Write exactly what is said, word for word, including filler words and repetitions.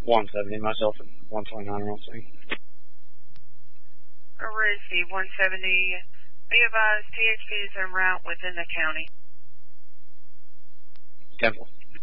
one seventy, myself and one twenty-nine are on scene. Receive one seventy. Be advised, T H P is en route within the county. Temple.